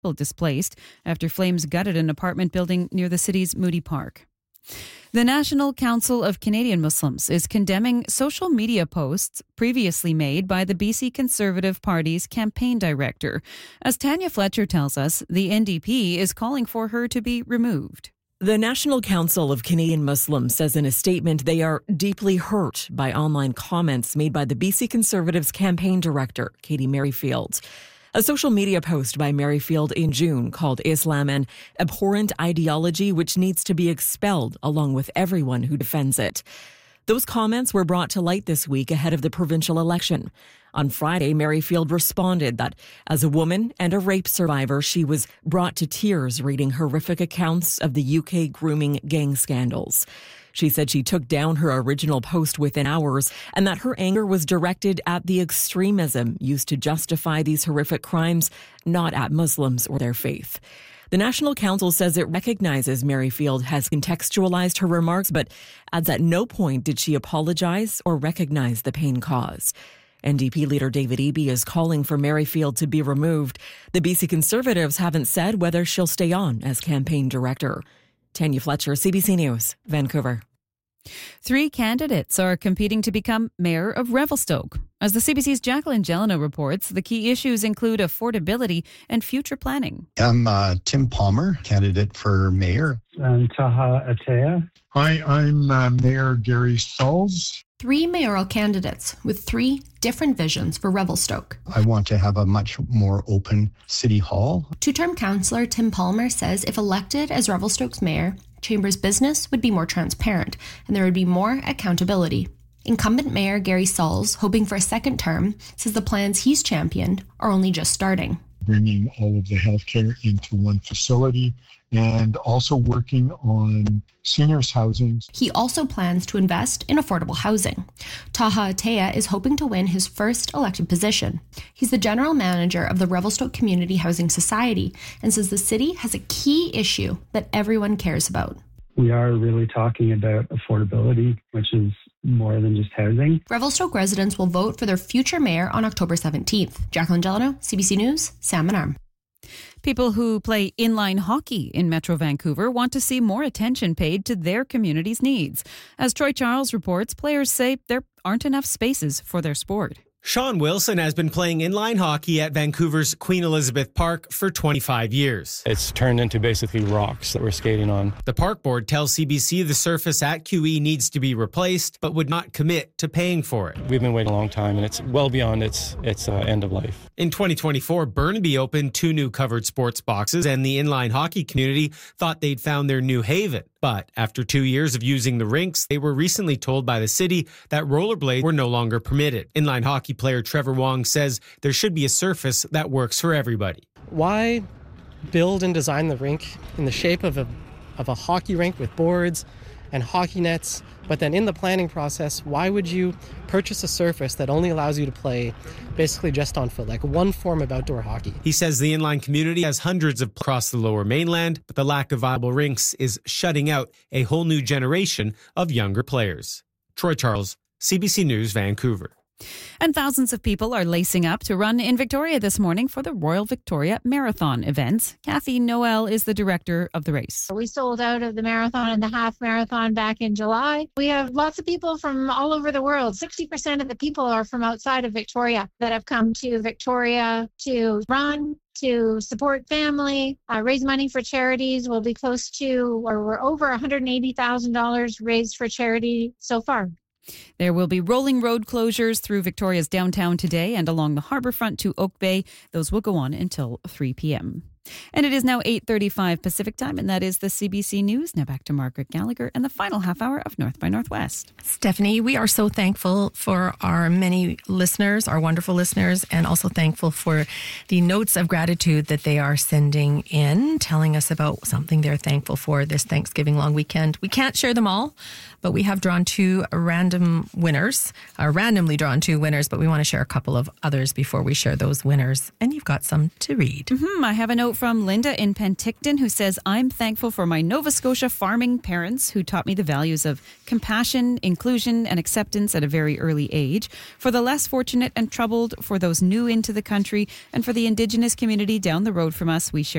displaced after flames gutted an apartment building near the city's Moody Park. The National Council of Canadian Muslims is condemning social media posts previously made by the BC Conservative Party's campaign director. As Tanya Fletcher tells us, the NDP is calling for her to be removed. The National Council of Canadian Muslims says in a statement they are deeply hurt by online comments made by the BC Conservatives campaign director, Katie Merrifield. A social media post by Merrifield in June called Islam an abhorrent ideology which needs to be expelled along with everyone who defends it. Those comments were brought to light this week ahead of the provincial election. On Friday, Merrifield responded that as a woman and a rape survivor, she was brought to tears reading horrific accounts of the UK grooming gang scandals. She said she took down her original post within hours and that her anger was directed at the extremism used to justify these horrific crimes, not at Muslims or their faith. The National Council says it recognizes Merrifield has contextualized her remarks, but adds at no point did she apologize or recognize the pain caused. NDP leader David Eby is calling for Merrifield to be removed. The BC Conservatives haven't said whether she'll stay on as campaign director. Tanya Fletcher, CBC News, Vancouver. 3 candidates are competing to become mayor of Revelstoke. As the CBC's Jacqueline Gelano reports, the key issues include affordability and future planning. I'm Tim Palmer, candidate for mayor. I'm Taha Atea. Hi, I'm Mayor Gary Sauls. 3 mayoral candidates with 3 different visions for Revelstoke. I want to have a much more open city hall. 2-term councillor Tim Palmer says if elected as Revelstoke's mayor, Chamber's business would be more transparent and there would be more accountability. Incumbent Mayor Gary Sauls, hoping for a second term, says the plans he's championed are only just starting. Bringing all of the healthcare into one facility and also working on seniors' housing. He also plans to invest in affordable housing. Taha Atea is hoping to win his first elected position. He's the general manager of the Revelstoke Community Housing Society and says the city has a key issue that everyone cares about. We are really talking about affordability, which is more than just housing. Revelstoke residents will vote for their future mayor on October 17th. Jacqueline Gelano, CBC News, Salmon Arm. People who play inline hockey in Metro Vancouver want to see more attention paid to their community's needs. As Troy Charles reports, players say there aren't enough spaces for their sport. Sean Wilson has been playing inline hockey at Vancouver's Queen Elizabeth Park for 25 years. It's turned into basically rocks that we're skating on. The park board tells CBC the surface at QE needs to be replaced, but would not commit to paying for it. We've been waiting a long time, and it's well beyond its end of life. In 2024, Burnaby opened 2 new covered sports boxes, and the inline hockey community thought they'd found their new haven. But after 2 years of using the rinks, they were recently told by the city that rollerblades were no longer permitted. Inline hockey player Trevor Wong says there should be a surface that works for everybody. Why build and design the rink in the shape of a hockey rink with boards and hockey nets, but then in the planning process, why would you purchase a surface that only allows you to play basically just on foot, like one form of outdoor hockey? He says the inline community has hundreds across the Lower Mainland, but the lack of viable rinks is shutting out a whole new generation of younger players. Troy Charles, CBC News, Vancouver. And thousands of people are lacing up to run in Victoria this morning for the Royal Victoria Marathon events. Kathy Noel is the director of the race. We sold out of the marathon and the half marathon back in July. We have lots of people from all over the world. 60% of the people are from outside of Victoria that have come to Victoria to run, to support family, raise money for charities. We'll be close to, or we're over $180,000 raised for charity so far. There will be rolling road closures through Victoria's downtown today and along the harbourfront to Oak Bay. Those will go on until 3 p.m. And it is now 8:35 Pacific time, and that is the CBC News. Now back to Margaret Gallagher and the final half hour of North by Northwest. Stephanie, we are so thankful for our many listeners, our wonderful listeners, and also thankful for the notes of gratitude that they are sending in, telling us about something they're thankful for this Thanksgiving long weekend. We can't share them all, but we have drawn 2 randomly drawn 2 winners, but we want to share a couple of others before we share those winners. And you've got some to read. I have a note note from Linda in Penticton, who says, I'm thankful for my Nova Scotia farming parents who taught me the values of compassion, inclusion, and acceptance at a very early age. For the less fortunate and troubled, for those new into the country, and for the Indigenous community down the road from us, we share